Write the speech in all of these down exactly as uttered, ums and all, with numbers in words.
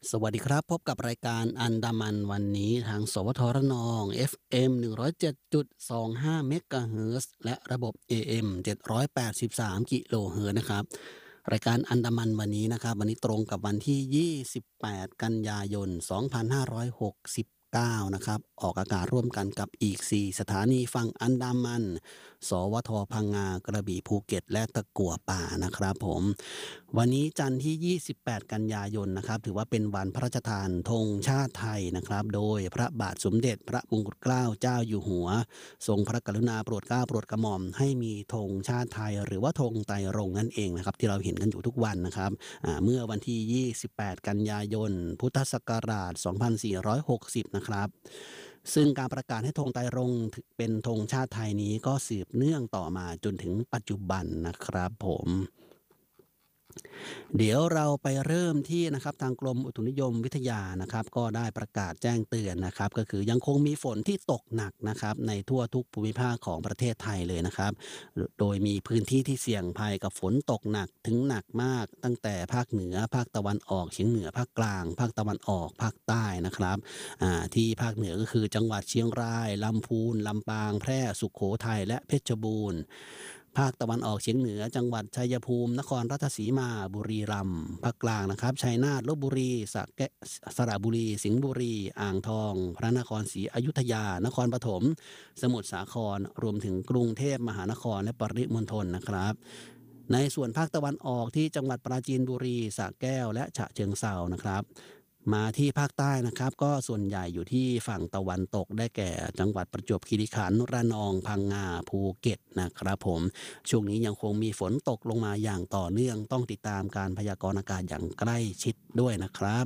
สวัสดีครับพบกับรายการอันดามันวันนี้ทางสวทระนอง เอฟ เอ็ม หนึ่งร้อยเจ็ดจุดสองห้าเมกะเฮิรตซ์และระบบ เอ เอ็ม เจ็ดร้อยแปดสิบสามกิโลเฮิรตซ์นะครับรายการอันดามันวันนี้นะครับวันนี้ตรงกับวันที่ยี่สิบแปดกันยายนสองพันห้าร้อยหกสิบเก้านะครับออกอากาศร่วมกันกับอีกสี่สถานีฝั่งอันดามันสวทพังงากระบี่ภูเก็ตและตะกั่วป่านะครับผมวันนี้จันทร์ที่ยี่สิบแปดกันยายนนะครับถือว่าเป็นวันพระราชทานธงชาติไทยนะครับโดยพระบาทสมเด็จพระมงกุฎเกล้าเจ้าอยู่หัวทรงพระกรุณาโปรดเกล้าโปรดกระหม่อมให้มีธงชาติไทยหรือว่าธงไตรรงค์นั่นเองนะครับที่เราเห็นกันอยู่ทุกวันนะครับเมื่อวันที่ยี่สิบแปดกันยายนพุทธศักราชสองพันสี่ร้อยหกสิบนะครับซึ่งการประกาศให้ธงไตรรงค์เป็นธงชาติไทยนี้ก็สืบเนื่องต่อมาจนถึงปัจจุบันนะครับผมเดี๋ยวเราไปเริ่มที่นะครับทางกรมอุตุนิยมวิทยานะครับก็ได้ประกาศแจ้งเตือนนะครับก็คือยังคงมีฝนที่ตกหนักนะครับในทั่วทุกภูมิภาคของประเทศไทยเลยนะครับโดยมีพื้นที่ที่เสี่ยงภัยกับฝนตกหนักถึงหนักมากตั้งแต่ภาคเหนือภาคตะวันออกเฉียงเหนือภาคกลางภาคตะวันออกภาคใต้นะครับที่ภาคเหนือก็คือจังหวัดเชียงรายลำพูนลำปางแพร่สุโขทัยและเพชรบูรณ์ภาคตะวันออกเฉียงเหนือจังหวัดชัยภูมินครราชสีมาบุรีรัมย์ภาคกลางนะครับชัยนาทลพบุรีสระแกสระบุรีสิงห์บุรีอ่างทองพระนครศรีอยุธยานครปฐมสมุทรสาครรวมถึงกรุงเทพมหานครและปริมณฑลนะครับในส่วนภาคตะวันออกที่จังหวัดปราจีนบุรีสระแก้วและฉะเชิงเทรานะครับมาที่ภาคใต้นะครับก็ส่วนใหญ่อยู่ที่ฝั่งตะวันตกได้แก่จังหวัดประจวบคีรีขันธ์ระนองพังงาภูเก็ตนะครับผมช่วงนี้ยังคงมีฝนตกลงมาอย่างต่อเนื่องต้องติดตามการพยากรณ์อากาศอย่างใกล้ชิดด้วยนะครับ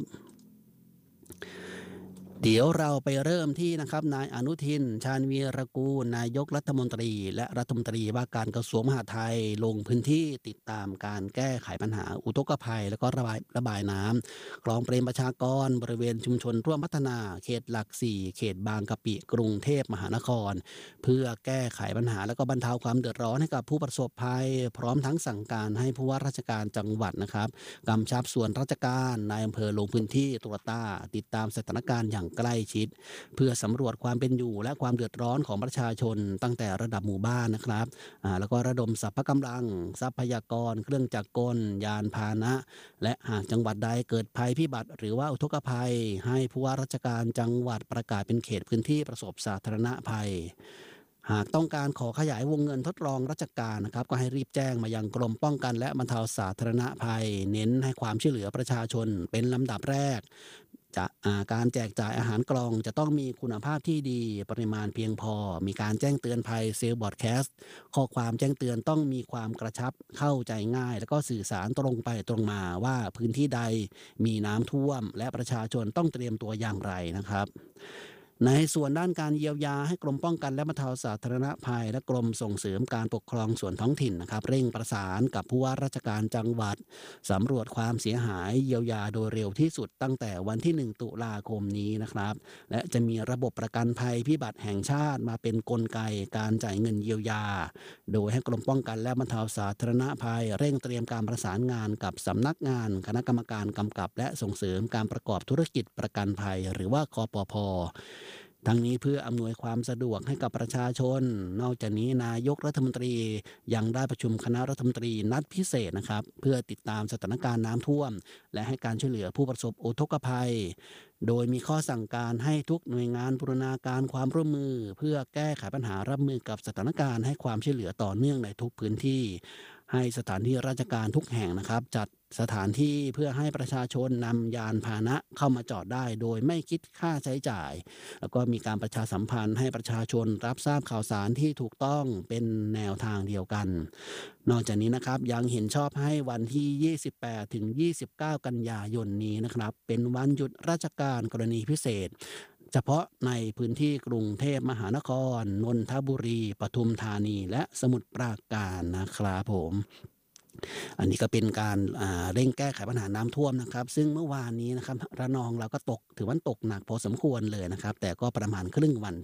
เดี๋ยวเราไปเริ่มที่นะครับนายอนุทินชาญวีรกูลนายกรัฐมนตรีและรัฐมนตรีว่าการกระทรวงมหาดไทยลงพื้นที่ติดตามการแก้ไขปัญหาอุทกภัยและก็ระบายระบายน้ำคลองเปรมประชากรบริเวณชุมชนร่วมพัฒนาเขตหลักสี่เขตบางกะปิกรุงเทพมหานครเพื่อแก้ไขปัญหาและก็บรรเทาความเดือดร้อนให้กับผู้ประสบภัยพร้อมทั้งสั่งการให้ผู้ว่าราชการจังหวัดนะครับกำชับส่วนราชการนายอำเภอลงพื้นที่ตรวจตาติดตามสถานการณ์อย่างใกล้ชิดเพื่อสำรวจความเป็นอยู่และความเดือดร้อนของประชาชนตั้งแต่ระดับหมู่บ้านนะครับแล้วก็ระดมสรรพกำลังทรัพยากรเครื่องจักรกลยานพาหนะและหากจังหวัดใดเกิดภัยพิบัติหรือว่าอุทกภัยให้ผู้ว่าราชการจังหวัดประกาศเป็นเขตพื้นที่ประสบสาธารณภัยหากต้องการขอขยายวงเงินทดลองราชการนะครับก็ให้รีบแจ้งมายังกรมป้องกันและบรรเทาสาธารณภัยเน้นให้ความช่วยเหลือประชาชนเป็นลำดับแรกจะการแจกจ่ายอาหารกล่องจะต้องมีคุณภาพที่ดีปริมาณเพียงพอมีการแจ้งเตือนภัยเซลล์บอร์ดแคสต์ข้อความแจ้งเตือนต้องมีความกระชับเข้าใจง่ายแล้วก็สื่อสารตรงไปตรงมาว่าพื้นที่ใดมีน้ำท่วมและประชาชนต้องเตรียมตัวอย่างไรนะครับในส่วนด้านการเยียวยาให้กรมป้องกันและบรรเทาสาธารณภัยและกรมส่งเสริมการปกครองส่วนท้องถิ่นนะครับเร่งประสานกับผู้ว่าราชการจังหวัดสำรวจความเสียหายเยียวยาโดยเร็วที่สุดตั้งแต่วันที่หนึ่งตุลาคมนี้นะครับและจะมีระบบประกันภัยพิบัติแห่งชาติมาเป็นกลไกการจ่ายเงินเยียวยาโดยให้กรมป้องกันและบรรเทาสาธารณภัยเร่งเตรียมการประสานงานกับสำนักงานคณะกรรมการกำกับและส่งเสริมการประกอบธุรกิจประกันภัยหรือว่าคปภ.ทั้งนี้เพื่ออำนวยความสะดวกให้กับประชาชนนอกจากนี้นายกรัฐมนตรียังได้ประชุมคณะรัฐมนตรีนัดพิเศษนะครับเพื่อติดตามสถานการณ์น้ำท่วมและให้การช่วยเหลือผู้ประสบอุทกภัยโดยมีข้อสั่งการให้ทุกหน่วยงานบูรณาการความร่วมมือเพื่อแก้ไขปัญหารับมือกับสถานการณ์ให้ความช่วยเหลือต่อเนื่องในทุกพื้นที่ให้สถานที่ราชการทุกแห่งนะครับจัดสถานที่เพื่อให้ประชาชนนำยานพาหนะเข้ามาจอดได้โดยไม่คิดค่าใช้จ่ายแล้วก็มีการประชาสัมพันธ์ให้ประชาชนรับทราบข่าวสารที่ถูกต้องเป็นแนวทางเดียวกันนอกจากนี้นะครับยังเห็นชอบให้วันที่ยี่สิบแปดถึงยี่สิบเก้ากันยายนนี้นะครับเป็นวันหยุดราชการกรณีพิเศษเฉพาะในพื้นที่กรุงเทพมหานครนนทบุรีปทุมธานีและสมุทรปราการนะครับผมอันนี้ก็เป็นการเร่งแก้ไขปัญหาน้ำท่วมนะครับซึ่งเมื่อวานนี้นะครับระนองเราก็ตกถือว่าตกหนักพอสมควรเลยนะครับแต่ก็ประมาณครึ่งวัน